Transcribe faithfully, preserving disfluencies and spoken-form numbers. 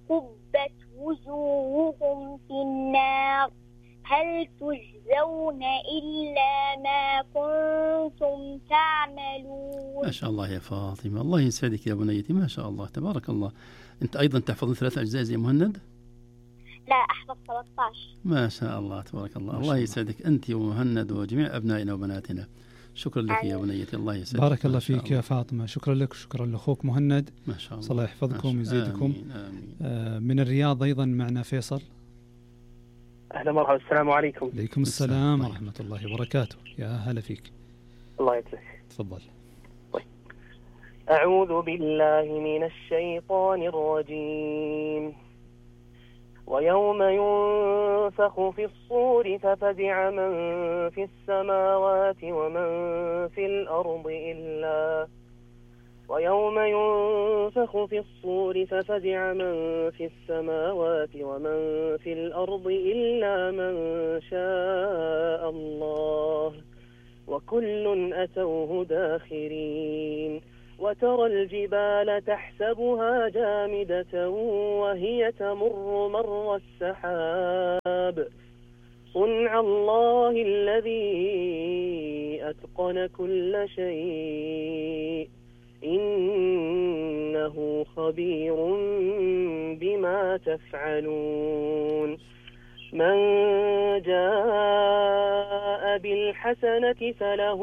كبت وجوههم في النار هل تجزون إلا ما كنتم تعملون. ما شاء الله يا فاطمة، الله يسعدك يا بنيتي، ما شاء الله تبارك الله. أنت أيضا تحفظ ثلاث أجزاء زي مهند؟ لا أحفظ ثلاثة عشر. ما شاء الله تبارك الله. الله الله. يسعدك أنت ومهند وجميع أبنائنا وبناتنا. شكرا لك يا بنيتي، الله يسعدك. بارك الله فيك يا فاطمة، شكرا لك وشكرا لأخوك مهند. ما شاء الله. الله يحفظكم ويزيدكم. آمين آمين. آه من الرياض أيضا معنا فيصل. أهلا مرحبا، السلام عليكم. عليكم السلام ورحمة الله وبركاته، يا هلا فيك. الله يسعدك. تفضل. طيب. أعوذ بالله من الشيطان الرجيم. ويوم ينفخ في الصور ففزع من في السماوات ومن في الأرض إلا ويوم ينفخ في الصور ففزع من في السماوات ومن في الأرض إلا من شاء الله وكل أتوه داخرين. وترى الجبال تحسبها جامدة وهي تمر مر السحاب صنع الله الذي أتقن كل شيء إنه خبير بما تفعلون. من جاء بالحسنة فله